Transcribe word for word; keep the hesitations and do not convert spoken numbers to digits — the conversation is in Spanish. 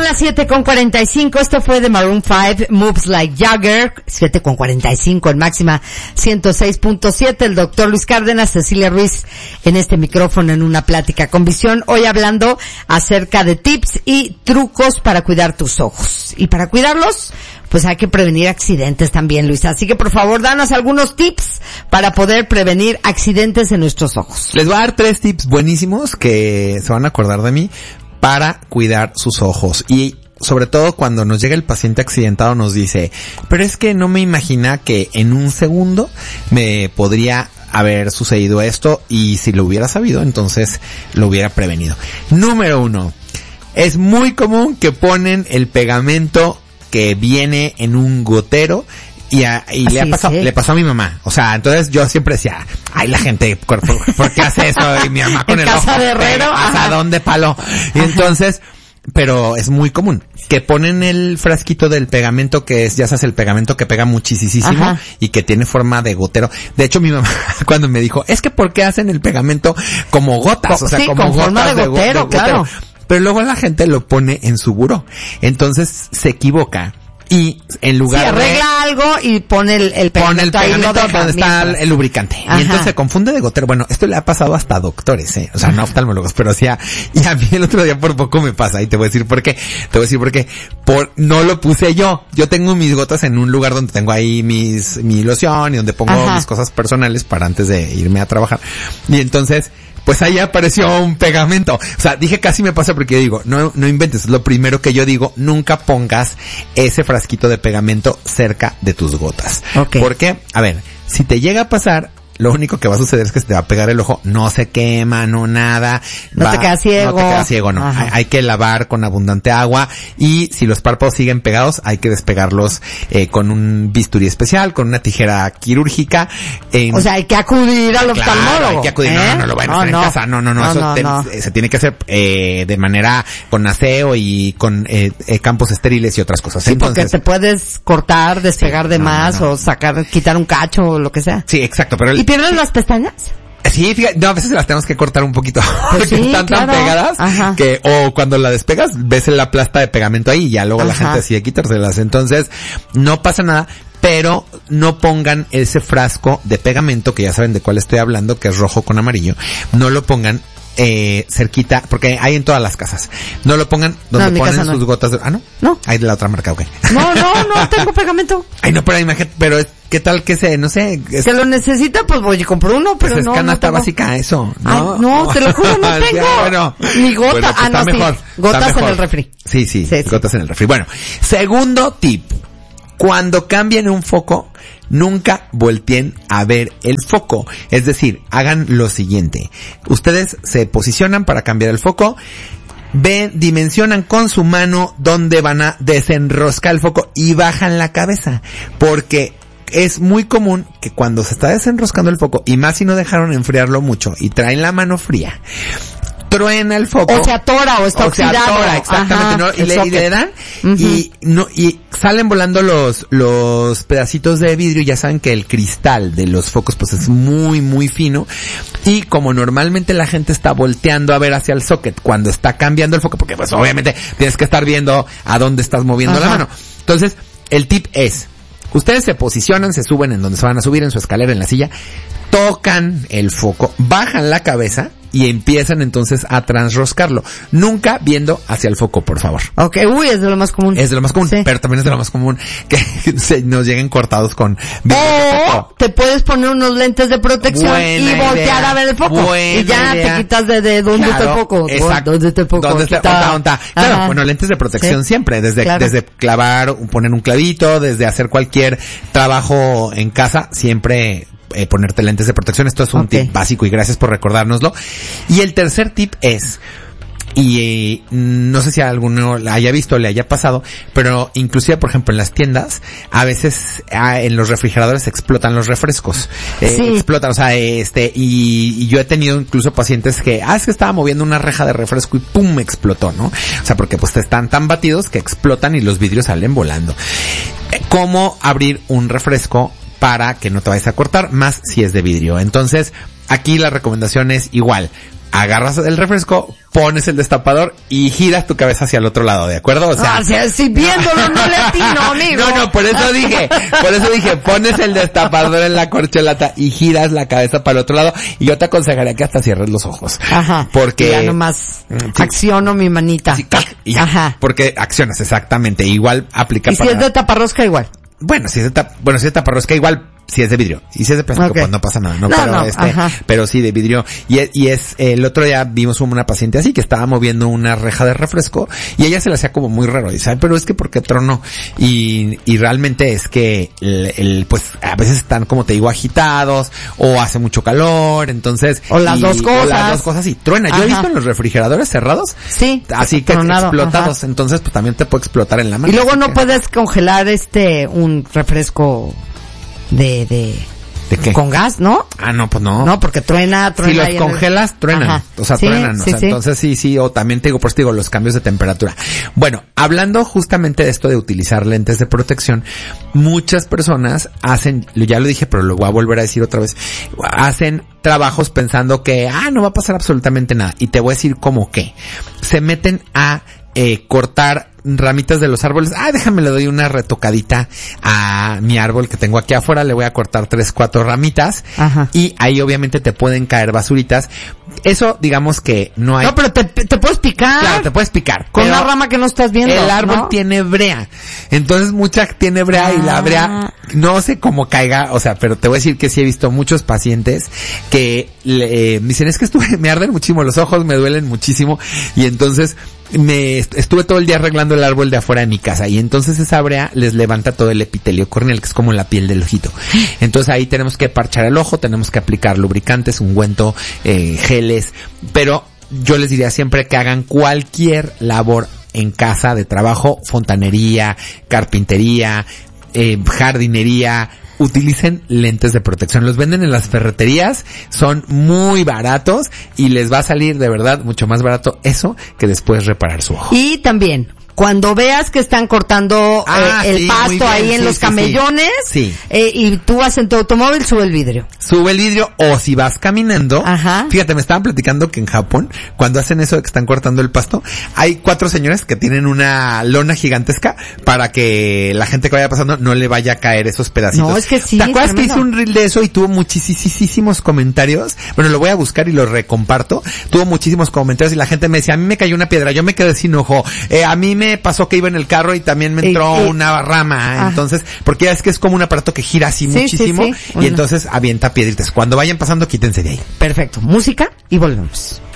Son las siete con cuarenta y cinco, esto fue de Maroon five, Moves Like Jagger, siete con cuarenta y cinco en Máxima ciento seis punto siete, el doctor Luis Cárdenas, Cecilia Ruiz en este micrófono en una plática con visión, hoy hablando acerca de tips y trucos para cuidar tus ojos. Y para cuidarlos, pues hay que prevenir accidentes también, Luis. Así que por favor, danos algunos tips para poder prevenir accidentes en nuestros ojos. Les voy a dar tres tips buenísimos que se van a acordar de mí para cuidar sus ojos. Y sobre todo cuando nos llega el paciente accidentado nos dice, pero es que no me imagina que en un segundo me podría haber sucedido esto y si lo hubiera sabido, entonces lo hubiera prevenido. Número uno, es muy común que ponen el pegamento que viene en un gotero y, a, y le ha pasado, sí. le pasó a mi mamá. O sea, entonces yo siempre decía, ay, la gente, ¿por, por qué hace eso? Y mi mamá con en el casa ojo, de Herrero, o sea, ¿dónde palo? Y ajá. entonces, pero es muy común que ponen el frasquito del pegamento que es, ya sabes, el pegamento que pega muchísimo Ajá. y que tiene forma de gotero. De hecho, mi mamá cuando me dijo, es que ¿por qué hacen el pegamento como gotas? O sea, sí, como con gotas forma de gotero, de, de gotero. Claro. Pero luego la gente lo pone en su buró. Entonces se equivoca. Y en lugar sí, arregla de... algo y pone el, el pegamento, pone el pegamento ahí donde está el, el lubricante. Ajá. Y entonces se confunde de gotero. Bueno, esto le ha pasado hasta a doctores, eh. O sea, no oftalmólogos, pero sí a, y a mí el otro día por poco me pasa. Y te voy a decir por qué. Te voy a decir por qué. Por, no lo puse yo. Yo tengo mis gotas en un lugar donde tengo ahí mis, mi loción y donde pongo Ajá. mis cosas personales para antes de irme a trabajar. Y entonces, pues ahí apareció un pegamento. O sea, dije casi me pasa porque yo digo, no, no inventes. Es lo primero que yo digo, nunca pongas ese frasquito de pegamento cerca de tus gotas. Okay. ¿Por qué? A ver, si te llega a pasar, lo único que va a suceder es que se te va a pegar el ojo, no se quema, no nada. No va, te quedas ciego. No te quedas ciego, no. Hay, hay que lavar con abundante agua y si los párpados siguen pegados, hay que despegarlos eh, con un bisturí especial, con una tijera quirúrgica. Eh, o sea, hay que acudir al claro, oftalmólogo. hay que acudir, ¿Eh? no, no, no lo vayan a hacer no, en casa, no, no, no, no, eso no, te, no. se tiene que hacer eh, de manera con aseo y con eh, eh, campos estériles y otras cosas. Sí, Entonces, porque te puedes cortar, despegar sí, de no, más no, no. o sacar, quitar un cacho o lo que sea. Sí, exacto, pero el, ¿Y pierdes las pestañas? Sí, fíjate, no, a veces las tenemos que cortar un poquito, pues porque sí, están claro. tan pegadas Ajá. que, o cuando la despegas, ves la plasta de pegamento ahí y ya luego Ajá. la gente decide quitárselas. Entonces, no pasa nada, pero no pongan ese frasco de pegamento, que ya saben de cuál estoy hablando, que es rojo con amarillo, no lo pongan eh, cerquita, porque hay en todas las casas. No lo pongan donde no, ponen sus no. gotas de, ah, no, no, hay de la otra marca, ok. No, no, no tengo pegamento. Ay, no, pero imagínate, pero es, ¿qué tal que se, no sé? Es, que lo necesita, pues voy y compro uno, pero pues no. es canasta no básica eso, ¿no? Ay, no, te lo juro, no tengo. Ya, bueno, ni gota, bueno, pues ah, no, mejor, sí. Gotas mejor. en el refri. Sí, sí, sí, sí, gotas en el refri. Bueno, segundo tip. Cuando cambien un foco, nunca volteen a ver el foco. Es decir, hagan lo siguiente. Ustedes se posicionan para cambiar el foco, ven, dimensionan con su mano dónde van a desenroscar el foco y bajan la cabeza. Porque es muy común que cuando se está desenroscando el foco, y más si no dejaron enfriarlo mucho y traen la mano fría, truena el foco. O se atora o está o se oxidado. atora, exactamente, Ajá, ¿no? Y le, y le dan uh-huh. y no y salen volando los los pedacitos de vidrio. Ya saben que el cristal de los focos pues es muy muy fino y como normalmente la gente está volteando a ver hacia el socket cuando está cambiando el foco, porque pues obviamente tienes que estar viendo a dónde estás moviendo Ajá. la mano. Entonces, el tip es, ustedes se posicionan, se suben en donde se van a subir, en su escalera, en la silla, tocan el foco, bajan la cabeza y empiezan entonces a transroscarlo. Nunca viendo hacia el foco, por favor. Ok, uy, es de lo más común. Es de lo más común, sí. Pero también es de lo más común que se nos lleguen cortados con... O te puedes poner unos lentes de protección Buena y voltear idea. a ver el foco. Buena y ya idea. te quitas de, de dónde claro, está el foco. Exacto. ¿Dónde está el foco? ¿Dónde está, está, está. Claro, Ajá. bueno, lentes de protección sí. siempre. Desde, claro. desde clavar, poner un clavito, desde hacer cualquier trabajo en casa, siempre... Eh, ponerte lentes de protección. Esto es un okay. tip básico y gracias por recordárnoslo. Y el tercer tip es, y eh, no sé si a alguno la haya visto o le haya pasado, pero inclusive por ejemplo en las tiendas a veces ah, en los refrigeradores explotan los refrescos, eh, sí. explotan, o sea, este y, y yo he tenido incluso pacientes que ah es que estaba moviendo una reja de refresco y pum explotó, ¿no? O sea, porque pues están tan batidos que explotan y los vidrios salen volando. ¿Cómo abrir un refresco para que no te vayas a cortar, más si es de vidrio? Entonces, aquí la recomendación es igual. Agarras el refresco, pones el destapador y giras tu cabeza hacia el otro lado, ¿de acuerdo? O sea, ah, si, si viéndolo no le atino, amigo. No, no, por eso dije, por eso dije, pones el destapador en la corcholata y giras la cabeza para el otro lado, y yo te aconsejaría que hasta cierres los ojos. Ajá. Porque ya nomás sí, acciono mi manita. Sí, clac, y ya. Ajá. Porque accionas exactamente, igual aplica ¿Y para... si es de taparrosca igual? Bueno, si es de tap... bueno, si es de taparrosca igual, si es de vidrio. Y si es de plástico, okay, pues no pasa nada, ¿no? no pero no, este, ajá. pero sí de vidrio. Y, y es, el otro día vimos una paciente así que estaba moviendo una reja de refresco y ella se le hacía como muy raro. Y dice, pero es que ¿por qué tronó? Y, y realmente es que el, el, pues a veces están, como te digo, agitados o hace mucho calor, entonces. O las y, dos cosas. O las dos cosas y truena. Ajá. Yo he visto en los refrigeradores cerrados. Sí. Así que tronado, explotados. Ajá. Entonces pues también te puede explotar en la mano. Y luego no que... puedes congelar este, un refresco de, de, ¿de qué? Con gas, ¿no? Ah, no, pues no. No, porque truena, truena. Si los congelas, el... truenan. Ajá. O sea, sí, truenan. O sí, sea, sí. Entonces sí, sí, o también te digo, por eso te digo, los cambios de temperatura. Bueno, hablando justamente de esto de utilizar lentes de protección, muchas personas hacen, ya lo dije, pero lo voy a volver a decir otra vez, hacen trabajos pensando que, ah, no va a pasar absolutamente nada. Y te voy a decir cómo que. Se meten a eh, cortar ramitas de los árboles. Ah, déjame le doy una retocadita a mi árbol que tengo aquí afuera, le voy a cortar tres, cuatro ramitas. Ajá. Y ahí obviamente te pueden caer basuritas. Eso, digamos que no hay. No, pero te, te puedes picar. Claro, te puedes picar. Con una rama que no estás viendo. El árbol, ¿no?, tiene brea. Entonces mucha tiene brea ah. y la brea no sé cómo caiga, o sea, pero te voy a decir que sí he visto muchos pacientes que le, eh, me dicen, es que estuve, me arden muchísimo los ojos, me duelen muchísimo, y entonces me estuve todo el día arreglando el árbol de afuera de mi casa, y entonces esa brea les levanta todo el epitelio corneal, que es como la piel del ojito. Entonces ahí tenemos que parchar el ojo, tenemos que aplicar lubricantes, ungüento, eh, geles, pero yo les diría siempre que hagan cualquier labor en casa de trabajo, fontanería, carpintería, eh, jardinería, utilicen lentes de protección. Los venden en las ferreterías, son muy baratos y les va a salir de verdad mucho más barato eso que después reparar su ojo. Y también, cuando veas que están cortando ah, eh, el sí, pasto ahí en sí, los sí, camellones, sí. Sí. Eh, y tú vas en tu automóvil, sube el vidrio. Sube el vidrio, o si vas caminando, ajá. Fíjate, me estaban platicando que en Japón, cuando hacen eso de que están cortando el pasto, hay cuatro señores que tienen una lona gigantesca para que la gente que vaya pasando no le vaya a caer esos pedacitos. No, es que sí. ¿Te acuerdas que hice un reel de eso y tuvo muchísimos comentarios? Bueno, lo voy a buscar y lo recomparto. Tuvo muchísimos comentarios y la gente me decía, a mí me cayó una piedra, yo me quedé sin ojo, eh, a mí me me pasó que iba en el carro y también me entró eh, eh, una rama, ah. entonces, porque es que es como un aparato que gira así sí, muchísimo, sí, sí. y entonces avienta piedritas. Cuando vayan pasando, quítense de ahí. Perfecto. Música y volvemos.